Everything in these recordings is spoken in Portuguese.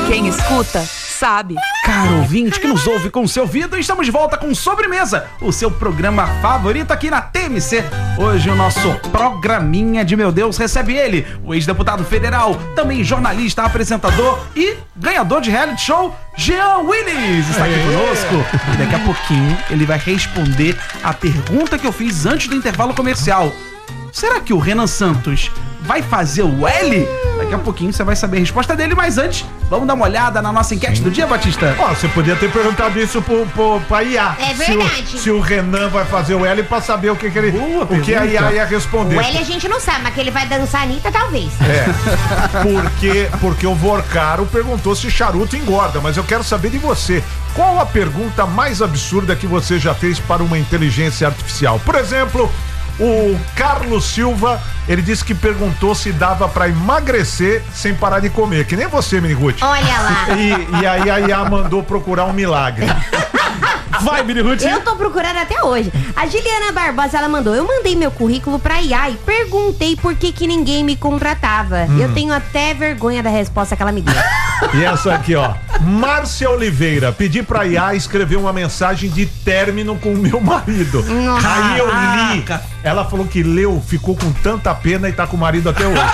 Quem escuta, sabe. Caro ouvinte que nos ouve com o seu ouvido, estamos de volta com Sobremesa, o seu programa favorito aqui na TMC. Hoje o nosso programinha de meu Deus recebe ele, o ex-deputado federal, também jornalista, apresentador e ganhador de reality show, Jean Willis, está aqui conosco. E daqui a pouquinho ele vai responder a pergunta que eu fiz antes do intervalo comercial. Será que o Renan Santos vai fazer o L? Daqui a pouquinho você vai saber a resposta dele, mas antes, vamos dar uma olhada na nossa enquete do dia, Batista? Você podia ter perguntado isso pra IA. É verdade. Se o Renan vai fazer o L pra saber o que a IA ia responder. O L a gente não sabe, mas que ele vai dançar a Anitta, talvez. Porque o Vorcaro perguntou se charuto engorda, mas eu quero saber de você. Qual a pergunta mais absurda que você já fez para uma inteligência artificial? Por exemplo, o Carlos Silva, ele disse que perguntou se dava pra emagrecer sem parar de comer, que nem você, Miniruth. Olha lá. E aí a IA mandou procurar um milagre. Vai, Miniruth. Eu tô procurando até hoje. A Juliana Barbosa, ela mandou: eu mandei meu currículo pra IA e perguntei por que ninguém me contratava. Eu tenho até vergonha da resposta que ela me deu. E essa aqui, ó. Márcia Oliveira, pedi pra IA escrever uma mensagem de término com o meu marido. Aí eu li. Ela falou que leu, ficou com tanta pena e tá com o marido até hoje.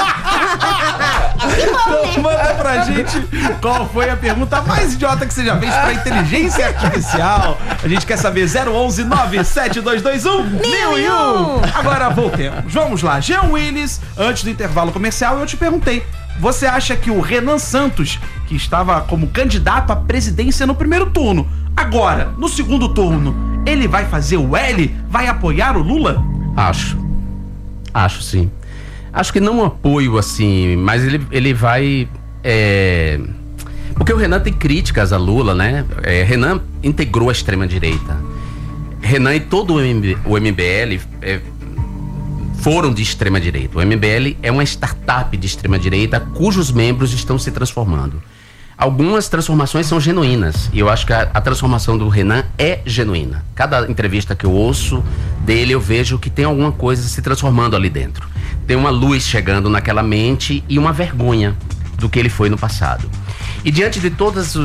Então, manda pra gente qual foi a pergunta mais idiota que você já fez pra inteligência artificial. A gente quer saber. 011-97221-1001. Agora voltemos. Vamos lá. Jean Willis, antes do intervalo comercial, eu te perguntei: você acha que o Renan Santos, que estava como candidato à presidência no primeiro turno, agora, no segundo turno, ele vai fazer o L? Vai apoiar o Lula? Acho sim. Acho que não apoio assim, mas ele vai... Porque o Renan tem críticas a Lula, né? Renan integrou a extrema-direita. Renan e todo o MBL foram de extrema-direita. O MBL é uma startup de extrema-direita cujos membros estão se transformando. Algumas transformações são genuínas, e eu acho que a transformação do Renan é genuína. Cada entrevista que eu ouço dele, eu vejo que tem alguma coisa se transformando ali dentro. Tem uma luz chegando naquela mente e uma vergonha do que ele foi no passado. E diante de todas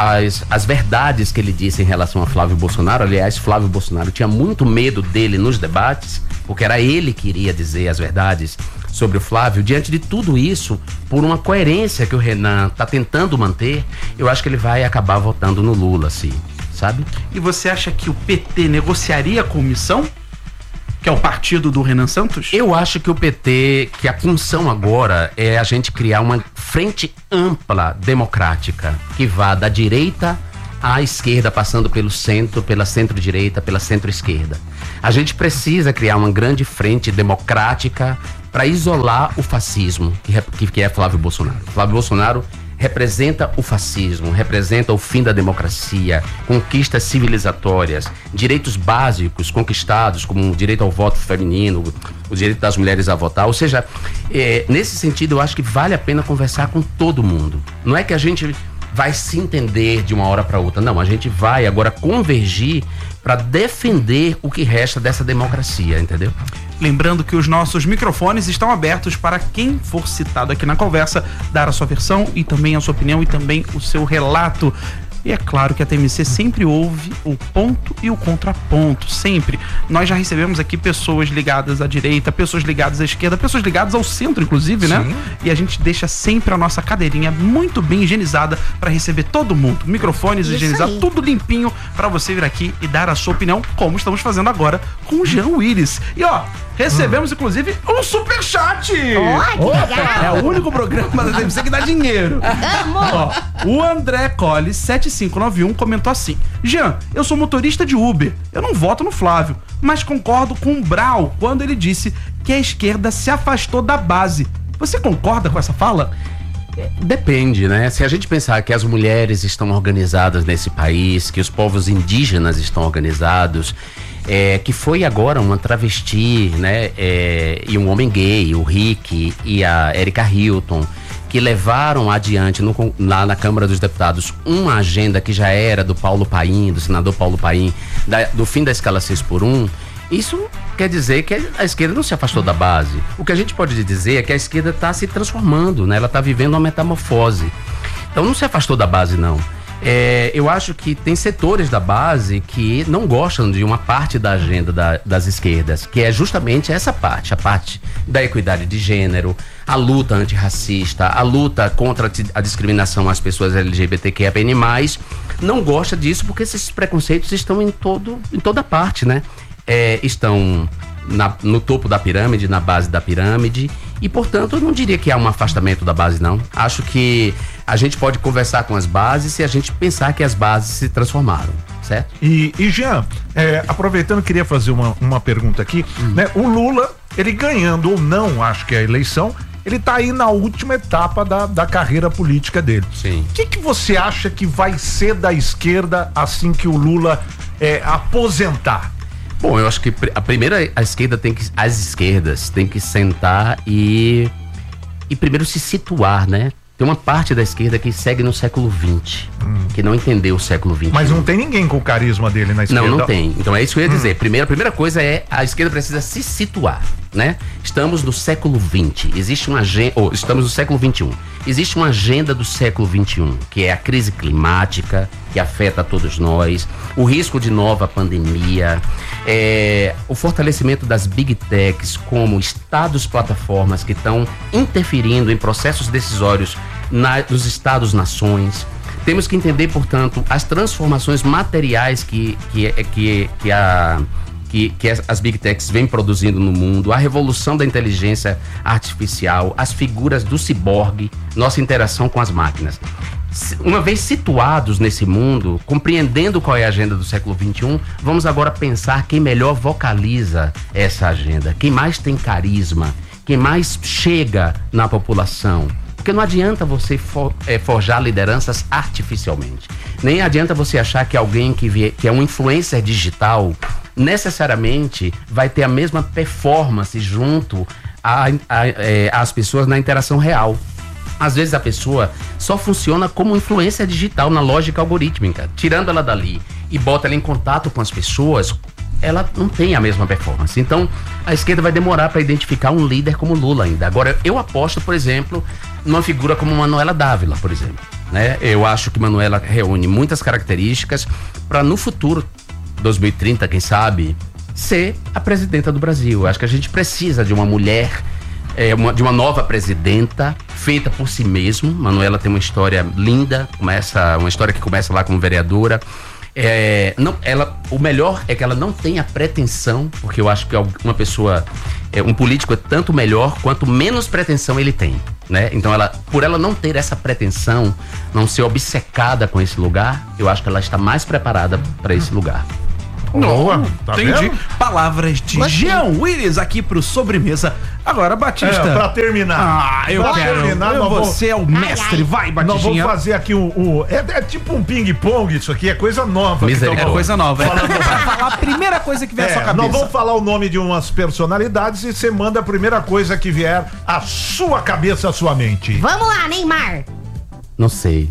as verdades que ele disse em relação a Flávio Bolsonaro, aliás, Flávio Bolsonaro tinha muito medo dele nos debates, porque era ele que iria dizer as verdades sobre o Flávio. Diante de tudo isso, por uma coerência que o Renan está tentando manter, eu acho que ele vai acabar votando no Lula, assim, sabe? E você acha que o PT negociaria com Missão, que é o partido do Renan Santos? Eu acho que o PT, que a função agora é a gente criar uma frente ampla democrática, que vá da direita à esquerda, passando pelo centro, pela centro-direita, pela centro-esquerda. A gente precisa criar uma grande frente democrática para isolar o fascismo, que é Flávio Bolsonaro. Flávio Bolsonaro representa o fascismo, representa o fim da democracia, conquistas civilizatórias, direitos básicos conquistados, como o direito ao voto feminino, o direito das mulheres a votar. Ou seja, nesse sentido, eu acho que vale a pena conversar com todo mundo. Não é que a gente vai se entender de uma hora para outra, não, a gente vai agora convergir para defender o que resta dessa democracia, entendeu? Lembrando que os nossos microfones estão abertos para quem for citado aqui na conversa dar a sua versão e também a sua opinião e também o seu relato. E é claro que a TMC sempre ouve o ponto e o contraponto, sempre. Nós já recebemos aqui pessoas ligadas à direita, pessoas ligadas à esquerda, pessoas ligadas ao centro, inclusive, né? Sim. E a gente deixa sempre a nossa cadeirinha muito bem higienizada para receber todo mundo. Microfones higienizados, tudo limpinho para você vir aqui e dar a sua opinião, como estamos fazendo agora com o Jean Willis. E ó, recebemos inclusive um superchat! Que legal! É o único programa da TMC que dá dinheiro. Ó, o André Colli 7591 comentou assim: Jean, eu sou motorista de Uber, eu não voto no Flávio, mas concordo com o Brau quando ele disse que a esquerda se afastou da base. Você concorda com essa fala? Depende, né? Se a gente pensar que as mulheres estão organizadas nesse país, que os povos indígenas estão organizados, que foi agora uma travesti, né? E um homem gay, o Rick e a Erika Hilton, que levaram adiante lá na Câmara dos Deputados uma agenda que já era do Paulo Paim, do senador Paulo Paim, do fim da escala 6x1. Isso quer dizer que a esquerda não se afastou da base. O que a gente pode dizer é que a esquerda está se transformando, né? Ela está vivendo uma metamorfose. Então não se afastou da base, não. Eu acho que tem setores da base que não gostam de uma parte da agenda das esquerdas, que é justamente essa parte, a parte da equidade de gênero, a luta antirracista, a luta contra a discriminação às pessoas LGBTQIA+, não gosta disso porque esses preconceitos estão em toda parte, né? Estão no topo da pirâmide, na base da pirâmide, e portanto eu não diria que há um afastamento da base, não. Acho que a gente pode conversar com as bases se a gente pensar que as bases se transformaram, certo? E Jean, aproveitando, queria fazer uma pergunta aqui, né? O Lula, ele ganhando ou não, acho que é a eleição, ele tá aí na última etapa da carreira política dele. Sim. O que você acha que vai ser da esquerda assim que o Lula aposentar? Bom, eu acho que as esquerdas têm que sentar e primeiro se situar, né? Tem uma parte da esquerda que segue no século XX, que não entendeu o século XXI. Mas não tem ninguém com o carisma dele na esquerda. Não tem. Então é isso que eu ia dizer. A primeira coisa a esquerda precisa se situar, né? Estamos no século XX, existe uma agenda, estamos no século XXI. Existe uma agenda do século XXI, que é a crise climática, que afeta a todos nós, o risco de nova pandemia, o fortalecimento das big techs como estados plataformas que estão interferindo em processos decisórios nos estados-nações. Temos que entender, portanto, as transformações materiais que as big techs vêm produzindo no mundo, a revolução da inteligência artificial, as figuras do ciborgue, nossa interação com as máquinas. Uma vez situados nesse mundo, compreendendo qual é a agenda do século XXI, vamos agora pensar quem melhor vocaliza essa agenda, quem mais tem carisma, quem mais chega na população. Porque não adianta você forjar lideranças artificialmente. Nem adianta você achar que alguém que é um influencer digital necessariamente vai ter a mesma performance junto às pessoas na interação real. Às vezes a pessoa só funciona como influência digital na lógica algorítmica. Tirando ela dali e bota ela em contato com as pessoas, ela não tem a mesma performance. Então, a esquerda vai demorar para identificar um líder como Lula ainda. Agora, eu aposto, por exemplo, numa figura como Manuela Dávila, por exemplo, né? Eu acho que Manuela reúne muitas características para no futuro, 2030, quem sabe, ser a presidenta do Brasil. Eu acho que a gente precisa de uma mulher, de uma nova presidenta, feita por si mesma. Manuela tem uma história linda, uma história que começa lá como vereadora. O melhor é que ela não tenha pretensão, porque eu acho que uma pessoa, um político é tanto melhor quanto menos pretensão ele tem, né? Então por ela não ter essa pretensão, não ser obcecada com esse lugar, eu acho que ela está mais preparada para esse lugar. Boa, tá entendi. vendo? Palavras de Jean Willis aqui pro Sobremesa. Agora, Batista. Pra terminar. Eu quero. Você é o mestre. Vai, Batistinha. Nós vamos fazer aqui é tipo um ping-pong isso aqui, é coisa nova. É coisa nova. Vai falar a primeira coisa que vier à sua cabeça. Nós vamos falar o nome de umas personalidades e você manda a primeira coisa que vier à sua cabeça, à sua mente. Vamos lá, Neymar. Não sei.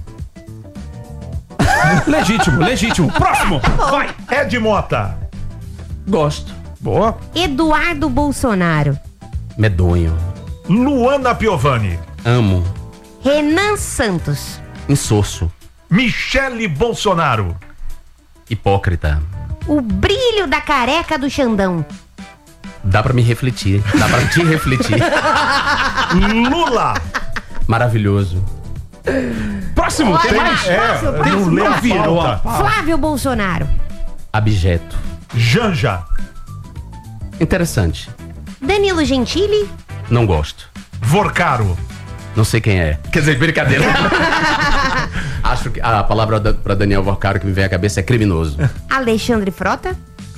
Legítimo. Próximo. Vai. Ed Mota. Gosto. Boa. Eduardo Bolsonaro. Medonho. Luana Piovani. Amo. Renan Santos. Insosso. Michele Bolsonaro. Hipócrita. O brilho da careca do Xandão. Dá pra me refletir. Dá pra te refletir. Lula. Maravilhoso. Próximo. Tem mais. Não virou a Flávio Bolsonaro. Abjeto. Janja. Interessante. Danilo Gentili. Não gosto. Vorcaro. Não sei quem é. Quer dizer, brincadeira. Acho que a palavra pra Daniel Vorcaro que me vem à cabeça é criminoso. Alexandre Frota.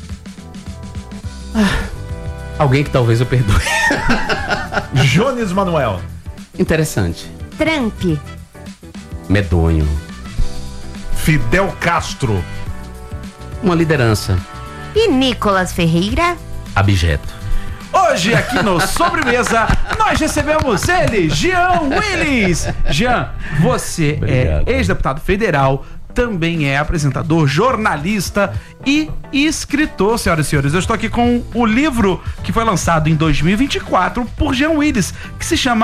Alguém que talvez eu perdoe. Jones Manuel. Interessante. Trump. Medonho. Fidel Castro. Uma liderança. E Nicolas Ferreira. Abjeto. Hoje aqui no Sobremesa nós recebemos ele, Jean Willis. Jean, você Obrigado. É ex-deputado federal, também é apresentador, jornalista e escritor, senhoras e senhores. Eu estou aqui com o livro que foi lançado em 2024 por Jean Willis, que se chama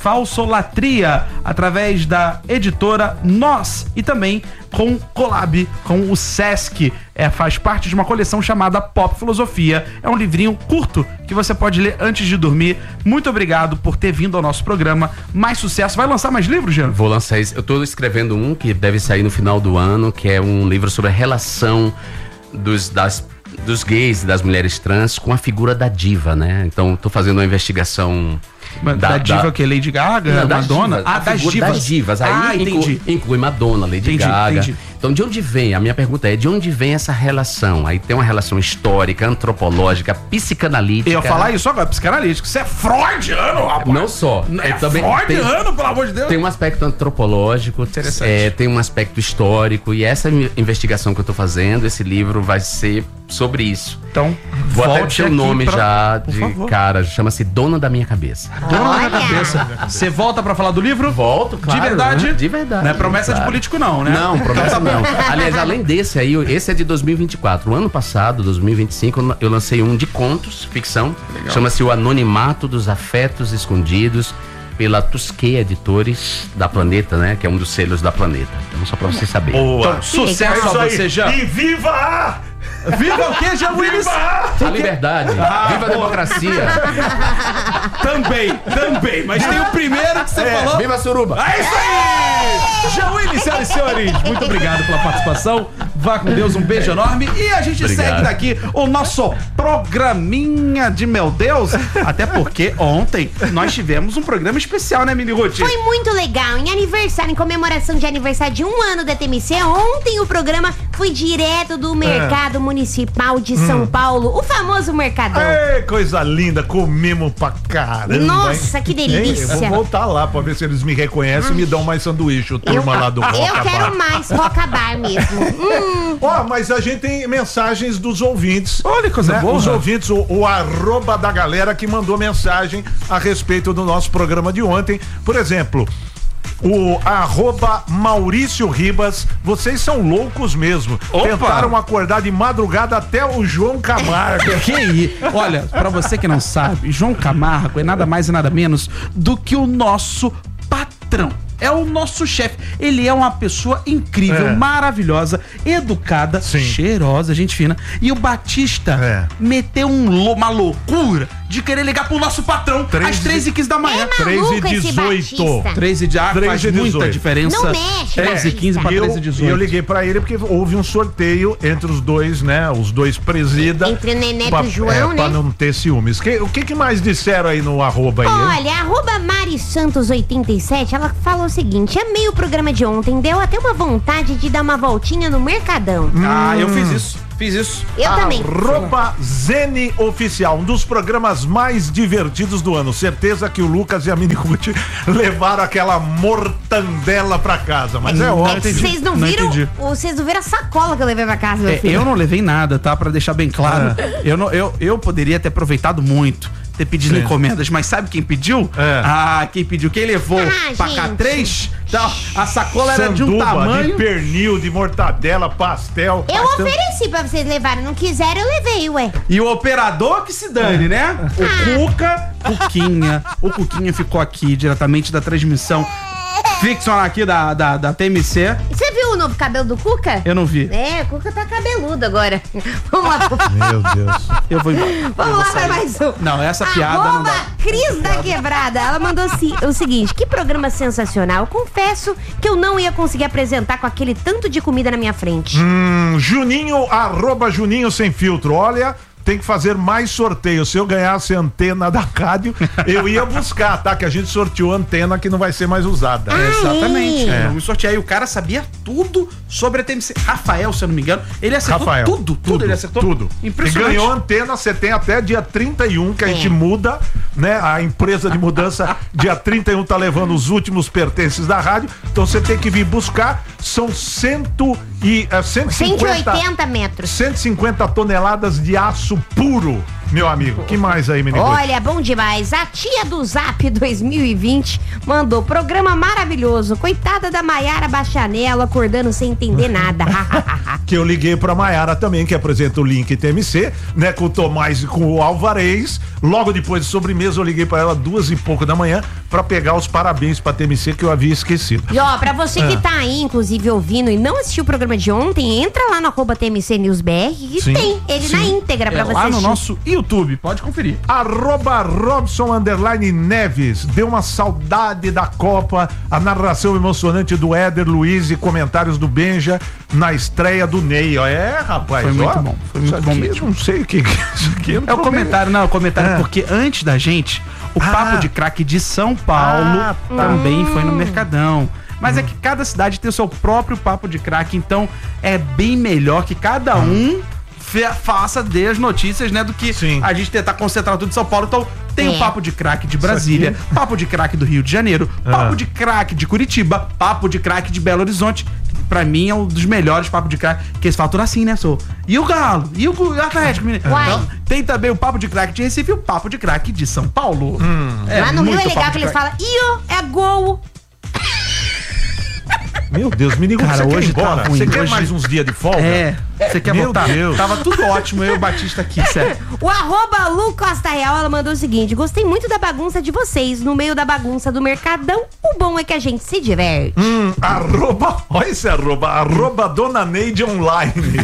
Falsolatria, através da editora Nós e também com collab com o Sesc. Faz parte de uma coleção chamada Pop Filosofia. É um livrinho curto que você pode ler antes de dormir. Muito obrigado por ter vindo ao nosso programa. Mais sucesso. Vai lançar mais livros, Jean? Vou lançar isso. Eu tô escrevendo um que deve sair no final do ano, que é um livro sobre a relação dos gays e das mulheres trans com a figura da diva, né? Então, tô fazendo uma investigação... Da diva que é Lady Gaga, não, Madonna? Das divas. Aí inclui Madonna, Lady Gaga. Entendi. Então, de onde vem? A minha pergunta é, de onde vem essa relação? Aí tem uma relação histórica, antropológica, psicanalítica. Eu ia falar isso agora, psicanalítico. Você é freudiano, rapaz. Não só. Também freudiano, pelo amor de Deus. Tem um aspecto antropológico, interessante. Tem um aspecto histórico, e essa investigação que eu tô fazendo, esse livro vai ser sobre isso. Então, vou até ter o nome já por de favor. cara, chama-se Dona da Minha Cabeça. Dona da Cabeça. Você volta pra falar do livro? Volto, claro. De verdade? Né? De verdade. Não é promessa claro. de político não, né? Não, promessa não. Aliás, além desse aí, esse é de 2024. O ano passado, 2025, eu lancei um de contos, ficção. Chama-se O Anonimato dos Afetos Escondidos, pela Tusquet Editores da Planeta, né? Que é um dos selos da Planeta. Então, só pra você saber. Boa. Então, sucesso a você, Jean. E viva! Viva o quê, Jean Willis? A liberdade. Viva a democracia. Também. Mas tem o primeiro que você falou. Viva a suruba. É isso aí! Jean Willis, senhoras e senhores, muito obrigado pela participação. Vá com Deus, um beijo enorme. E a gente segue daqui o nosso programinha de meu Deus. Até porque ontem nós tivemos um programa especial, né, Mini Ruth? Foi muito legal. Em aniversário, em comemoração de aniversário de 1 ano da TMC, ontem o programa foi direto do Mercado Municipal de São Paulo, o famoso Mercadão. Ei, coisa linda, comemos pra caramba. Nossa, que delícia. Eu vou voltar lá pra ver se eles me reconhecem e me dão mais sanduíche, o turma lá do Roca Eu Bar. quero mais Rocabar mesmo. Ó, mas a gente tem mensagens dos ouvintes. Olha que coisa né? boa. Os ouvintes, o arroba da galera que mandou mensagem a respeito do nosso programa de ontem. Por exemplo, o arroba Maurício Ribas, vocês são loucos mesmo. Opa! Tentaram acordar de madrugada até o João Camargo. Que aí? Olha, pra você que não sabe, João Camargo é nada mais e nada menos do que o nosso patrão. É o nosso chefe. Ele é uma pessoa incrível, maravilhosa, educada, cheirosa, gente fina. E o Batista meteu uma loucura de querer ligar pro nosso patrão às 3h15 da manhã. 3h18. 3h18 faz muita diferença. Não mexe, 13h15 pra 13h18. E eu liguei pra ele porque houve um sorteio entre os dois, né? Os dois presida. Entre o Neneto e o João, né? Pra não ter ciúmes. O que mais disseram aí no arroba aí? Olha, arroba Mari Santos 87, ela falou o seguinte: amei o programa de ontem, deu até uma vontade de dar uma voltinha no Mercadão. Eu fiz isso. Eu também. Arroba Zene Oficial, um dos programas mais divertidos do ano. Certeza que o Lucas e a Mini Ruth levaram aquela mortandela pra casa, mas é óbvio. Vocês não viram? Vocês não viram a sacola que eu levei pra casa, meu filho? Eu não levei nada, tá? Pra deixar bem claro. Eu poderia ter aproveitado muito, ter pedido encomendas, mas sabe quem pediu? Quem pediu? Quem levou pra cá 3? Então, a sacola era de um tamanho. De pernil, de mortadela, pastel. Eu ofereci pra vocês levarem, não quiseram, eu levei, ué. E o operador que se dane, né? O Cuquinha ficou aqui diretamente da transmissão Fiction aqui da TMC. Você viu o novo cabelo do Cuca? Eu não vi. O Cuca tá cabeludo agora. Vamos lá. Meu Deus. Eu vou embora. Vamos lá pra mais um. Não, essa piada não dá. Cris da Quebrada, ela mandou o seguinte: que programa sensacional. Confesso que eu não ia conseguir apresentar com aquele tanto de comida na minha frente. Juninho, arroba Juninho Sem Filtro. Olha, tem que fazer mais sorteios. Se eu ganhasse a antena da rádio, eu ia buscar, tá? Que a gente sorteou a antena que não vai ser mais usada. Exatamente. Vamos sortear. E o cara sabia tudo sobre a TMC. Rafael, se eu não me engano, ele acertou tudo. Ele acertou tudo. Impressionante. E ganhou a antena, você tem até dia 31 que a gente muda, né? A empresa de mudança, dia 31 tá levando os últimos pertences da rádio. Então você tem que vir buscar. São 180 metros. 150 toneladas de aço puro. meu amigo. Que mais aí, menino? Olha, bom demais. A tia do Zap 2020 mandou programa maravilhoso. Coitada da Maiara Bachanello acordando sem entender nada. Que eu liguei pra Maiara também, que apresenta o Link TMC, né? Com o Tomás e com o Alvarez. Logo depois de sobremesa, eu liguei pra ela 2h pouco da manhã pra pegar os parabéns pra TMC que eu havia esquecido. E ó, pra você que tá aí, inclusive, ouvindo e não assistiu o programa de ontem, entra lá no @TMC News BR e Sim, tem ele na íntegra pra você Lá no assistir. nosso YouTube, pode conferir. @Robson_Neves. Deu uma saudade da Copa. A narração emocionante do Éder Luiz e comentários do Benja na estreia do Ney. Ó, rapaz. Foi muito ó, bom, foi muito isso bom aqui, mesmo. Não sei o que isso aqui. Eu não É o tô comentário, não, é o comentário Ah. porque antes da gente, o Papo de Craque de São Paulo Ah, tá. também foi no Mercadão. Mas é que cada cidade tem o seu próprio Papo de Craque, então é bem melhor que cada um faça dê as notícias, né, do que Sim. a gente tentar concentrar tudo em São Paulo. Então tem É. o Papo de Craque de Brasília, Papo de Craque do Rio de Janeiro, Papo de Craque de Curitiba, Papo de Craque de Belo Horizonte. Pra mim é um dos melhores Papo de Craque, que eles falam tudo assim, né, sou. E o Galo? E o Atlético? Menino? Uai. Então, tem também o Papo de Craque de Recife e o Papo de Craque de São Paulo. Lá no Rio é muito legal Papo que de eles Craque. falam, é gol. Meu Deus, me diga, Cara, você quer hoje ir embora? tá ruim, Você quer hoje- mais uns dias de folga? Você quer Meu voltar? Deus. Tava tudo ótimo, eu e o Batista aqui, sério. O @Lu Costa Real, ela mandou o seguinte: gostei muito da bagunça de vocês. No meio da bagunça do Mercadão, o bom é que a gente se diverte. Olha esse arroba Dona Neide Online.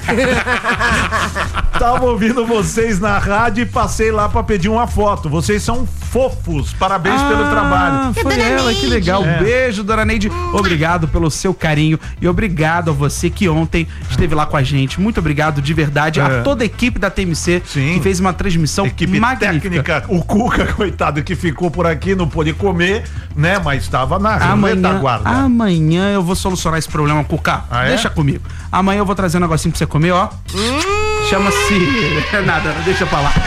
Tava ouvindo vocês na rádio e passei lá pra pedir uma foto. Vocês são fofos, parabéns pelo trabalho. Foi Dona ela, que Neide. legal. Um beijo, Dona Neide. Obrigado pelo seu carinho e obrigado a você que ontem esteve lá com a gente. Muito obrigado de verdade a toda a equipe da TMC Sim. que fez uma transmissão Equipe magnífica. técnica, o Cuca, coitado, que ficou por aqui, não pôde comer, né? Mas estava na retaguarda. Amanhã eu vou solucionar esse problema, Cuca. Ah, é? Deixa comigo. Amanhã eu vou trazer um negocinho pra você comer, ó. Chama-se... Nada, deixa pra lá.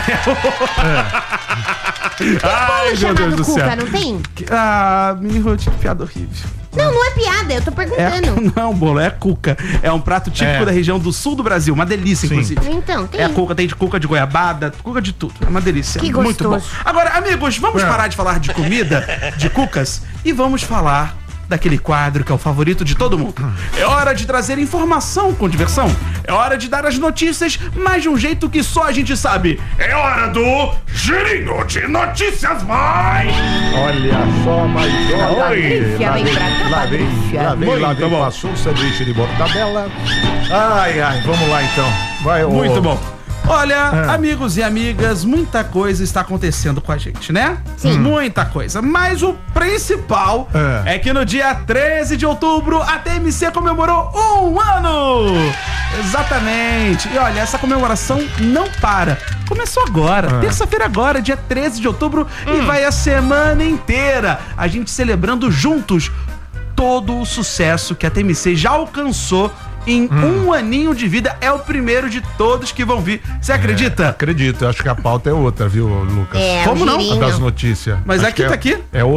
Ai, meu Chamado Deus do Cuca, céu. não tem? Mini Ruth, piada horrível. Não é piada, eu tô perguntando. Não é um bolo, é cuca. É um prato típico da região do sul do Brasil. Uma delícia, Sim. inclusive. Então, tem. É cuca, tem de cuca de goiabada, cuca de tudo. É uma delícia. Que Muito bom. gostoso. Agora, amigos, vamos parar de falar de comida, de cucas, e vamos falar daquele quadro que é o favorito de todo mundo. É hora de trazer informação com diversão. É hora de dar as notícias, mas de um jeito que só a gente sabe. É hora do Girinho de Notícias Mais! Olha só, mas Patrícia, vem pra cá, Patrícia. lá vem, bom. passou um sanduíche de mortadela. Ai, vamos lá então. Vai, Muito bom. Olha, amigos e amigas, muita coisa está acontecendo com a gente, né? Sim. Muita coisa. Mas o principal é que no dia 13 de outubro a TMC comemorou 1 ano! Exatamente. E olha, essa comemoração não para. Começou agora, terça-feira agora, dia 13 de outubro, e vai a semana inteira. A gente celebrando juntos todo o sucesso que a TMC já alcançou em um aninho de vida. É o primeiro de todos que vão vir. Você acredita? Acredito, eu acho que a pauta é outra, viu, Lucas? É, Como o não? A girinho. das notícias. Mas Acho aqui que tá aqui. É